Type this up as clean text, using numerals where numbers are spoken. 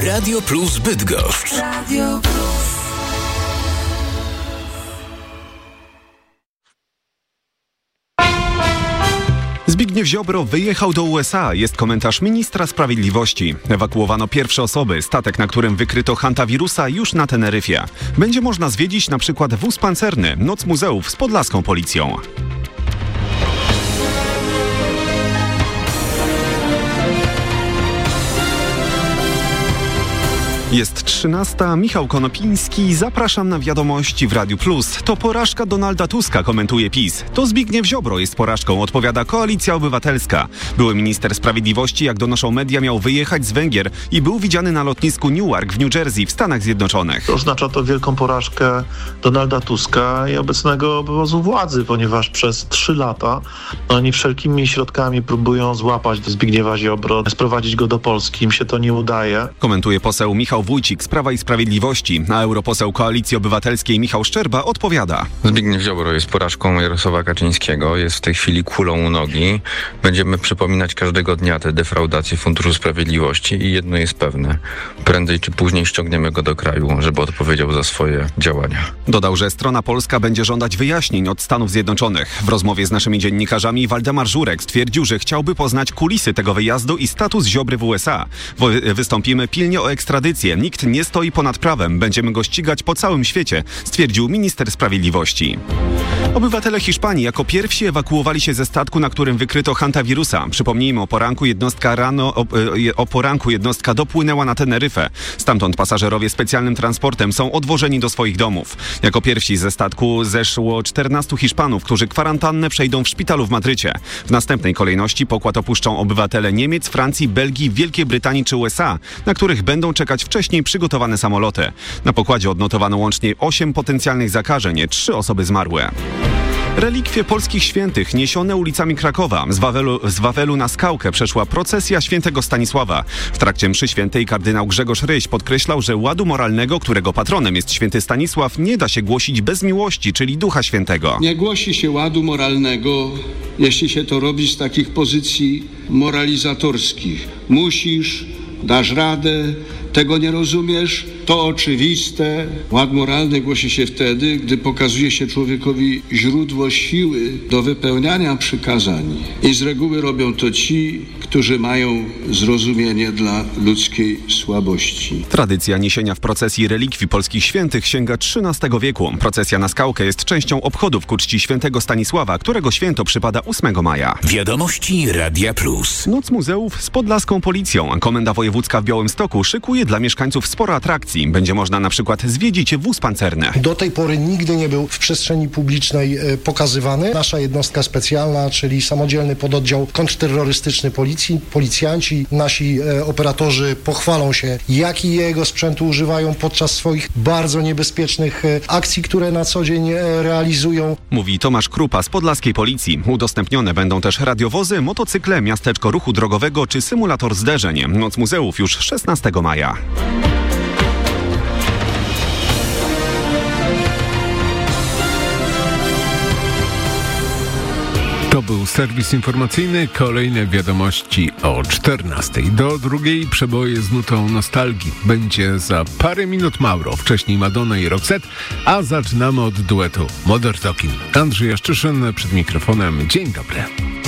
Radio Plus Bydgoszcz. Radio Plus. Zbigniew Ziobro wyjechał do USA, jest komentarz ministra sprawiedliwości. Ewakuowano pierwsze osoby, statek, na którym wykryto hantawirusa, już na Teneryfie. Będzie można zwiedzić na przykład wóz pancerny, Noc Muzeów z podlaską policją. Jest 13. Michał Konopiński. Zapraszam na wiadomości w Radiu Plus. To porażka Donalda Tuska, komentuje PiS. To Zbigniew Ziobro jest porażką, odpowiada Koalicja Obywatelska. Były minister sprawiedliwości, jak donoszą media, miał wyjechać z Węgier i był widziany na lotnisku Newark w New Jersey w Stanach Zjednoczonych. Oznacza to wielką porażkę Donalda Tuska i obecnego obozu władzy, ponieważ przez 3 lata oni wszelkimi środkami próbują złapać do Zbigniewa Ziobro, sprowadzić go do Polski. Im się to nie udaje. Komentuje poseł Michał Wójcik z Prawa i Sprawiedliwości, a europoseł Koalicji Obywatelskiej Michał Szczerba odpowiada. Zbigniew Ziobro jest porażką Jarosława Kaczyńskiego, jest w tej chwili kulą u nogi. Będziemy przypominać każdego dnia te defraudacje Funduszu Sprawiedliwości i jedno jest pewne. Prędzej czy później ściągniemy go do kraju, żeby odpowiedział za swoje działania. Dodał, że strona polska będzie żądać wyjaśnień od Stanów Zjednoczonych. W rozmowie z naszymi dziennikarzami Waldemar Żurek stwierdził, że chciałby poznać kulisy tego wyjazdu i status Ziobry w USA. Wystąpimy pilnie o ekstradycję. Nikt nie stoi ponad prawem. Będziemy go ścigać po całym świecie, stwierdził minister sprawiedliwości. Obywatele Hiszpanii jako pierwsi ewakuowali się ze statku, na którym wykryto hantawirusa. Przypomnijmy, o poranku jednostka dopłynęła na Teneryfę. Stamtąd pasażerowie specjalnym transportem są odwożeni do swoich domów. Jako pierwsi ze statku zeszło 14 Hiszpanów, którzy kwarantannę przejdą w szpitalu w Madrycie. W następnej kolejności pokład opuszczą obywatele Niemiec, Francji, Belgii, Wielkiej Brytanii czy USA, na których będą czekać wcześniej przygotowane samoloty. Na pokładzie odnotowano łącznie 8 potencjalnych zakażeń, 3 osoby zmarły. Relikwie polskich świętych niesione ulicami Krakowa. Z Wawelu na Skałkę przeszła procesja świętego Stanisława. W trakcie mszy świętej kardynał Grzegorz Ryś podkreślał, że ładu moralnego, którego patronem jest święty Stanisław, nie da się głosić bez miłości, czyli Ducha Świętego. Nie głosi się ładu moralnego, jeśli się to robi z takich pozycji moralizatorskich. Musisz, dasz radę, tego nie rozumiesz, to oczywiste. Ład moralny głosi się wtedy, gdy pokazuje się człowiekowi źródło siły do wypełniania przykazań. I z reguły robią to ci, którzy mają zrozumienie dla ludzkiej słabości. Tradycja niesienia w procesji relikwii polskich świętych sięga XIII wieku. Procesja na Skałkę jest częścią obchodów ku czci świętego Stanisława, którego święto przypada 8 maja. Wiadomości Radia Plus. Noc Muzeów z podlaską policją. Komenda Wojewódzka w Białymstoku szykuje dla mieszkańców sporo atrakcji. Będzie można na przykład zwiedzić wóz pancerny. Do tej pory nigdy nie był w przestrzeni publicznej pokazywany. Nasza jednostka specjalna, czyli samodzielny pododdział kontrterrorystyczny policji, policjanci, nasi operatorzy pochwalą się, jakiego sprzętu używają podczas swoich bardzo niebezpiecznych akcji, które na co dzień realizują. Mówi Tomasz Krupa z podlaskiej policji. Udostępnione będą też radiowozy, motocykle, miasteczko ruchu drogowego czy symulator zderzeń. Noc Muzeów już 16 maja. To był serwis informacyjny. Kolejne wiadomości o 14:00. Do 2:00 przeboje z nutą nostalgii. Będzie za parę minut Mauro, wcześniej Madonna i Roxette, a zaczynamy od duetu Modern Talking. Andrzej Jaszczyszyn przed mikrofonem. Dzień dobry.